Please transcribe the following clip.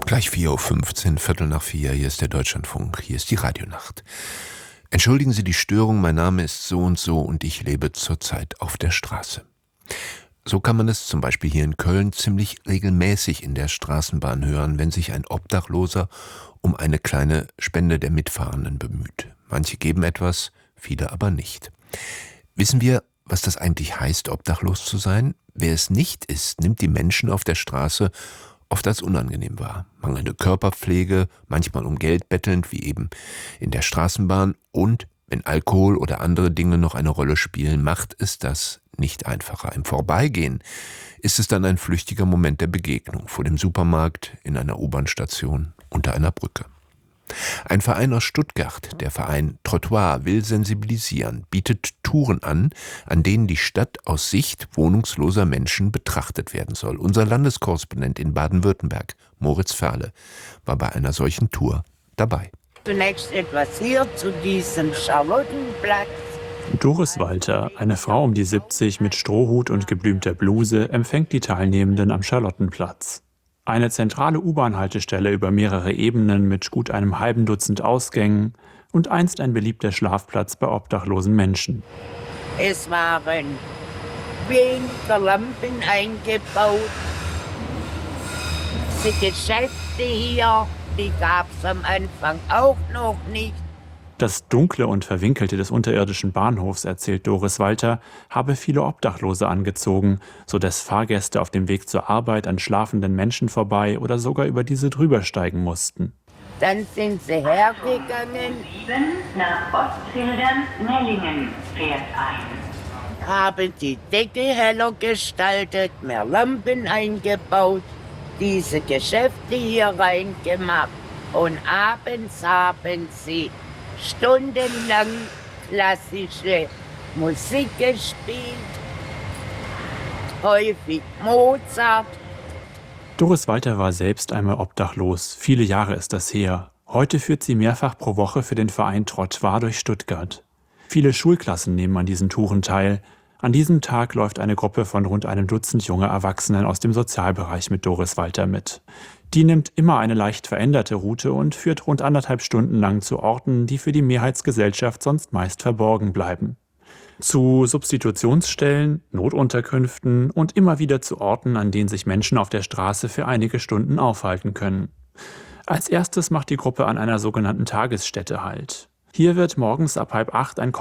Gleich 4:15 Uhr, Viertel nach 4, hier ist der Deutschlandfunk, hier ist die Radionacht. Entschuldigen Sie die Störung, mein Name ist so und ich lebe zurzeit auf der Straße. So kann man es zum Beispiel hier in Köln ziemlich regelmäßig in der Straßenbahn hören, wenn sich ein Obdachloser um eine kleine Spende der Mitfahrenden bemüht. Manche geben etwas, viele aber nicht. Wissen wir, was das eigentlich heißt, obdachlos zu sein? Wer es nicht ist, nimmt die Menschen auf der Straße oft als unangenehm wahr. Mangelnde Körperpflege, manchmal um Geld bettelnd, wie eben in der Straßenbahn, und wenn Alkohol oder andere Dinge noch eine Rolle spielen, macht es das nicht einfacher. Im Vorbeigehen ist es dann ein flüchtiger Moment der Begegnung, vor dem Supermarkt, in einer U-Bahn-Station, unter einer Brücke. Ein Verein aus Stuttgart, der Verein Trottoir, will sensibilisieren, bietet Touren an denen die Stadt aus Sicht wohnungsloser Menschen betrachtet werden soll. Unser Landeskorrespondent in Baden-Württemberg, Moritz Ferle, war bei einer solchen Tour dabei. Zunächst etwas hier zu diesem Charlottenplatz. Doris Walter, eine Frau um die 70 mit Strohhut und geblümter Bluse, empfängt die Teilnehmenden am Charlottenplatz. Eine zentrale U-Bahn-Haltestelle über mehrere Ebenen mit gut einem halben Dutzend Ausgängen und einst ein beliebter Schlafplatz bei obdachlosen Menschen. Es waren weniger Lampen eingebaut. Die Geschäfte hier, die gab es am Anfang auch noch nicht. Das Dunkle und Verwinkelte des unterirdischen Bahnhofs, erzählt Doris Walter, habe viele Obdachlose angezogen, sodass Fahrgäste auf dem Weg zur Arbeit an schlafenden Menschen vorbei oder sogar über diese drübersteigen mussten. Dann sind sie hergegangen, nach Ostfildern-Mellingen fährt ein. haben die Decke heller gestaltet, mehr Lampen eingebaut, diese Geschäfte hier reingemacht und abends haben sie stundenlang klassische Musik gespielt, häufig Mozart. Doris Walter war selbst einmal obdachlos, viele Jahre ist das her. Heute führt sie mehrfach pro Woche für den Verein Trottoir durch Stuttgart. Viele Schulklassen nehmen an diesen Touren teil. An diesem Tag läuft eine Gruppe von rund einem Dutzend junger Erwachsenen aus dem Sozialbereich mit Doris Walter mit. Die nimmt immer eine leicht veränderte Route und führt rund 1,5 Stunden lang zu Orten, die für die Mehrheitsgesellschaft sonst meist verborgen bleiben. Zu Substitutionsstellen, Notunterkünften und immer wieder zu Orten, an denen sich Menschen auf der Straße für einige Stunden aufhalten können. Als erstes macht die Gruppe an einer sogenannten Tagesstätte Halt. Hier wird morgens ab 7:30 ein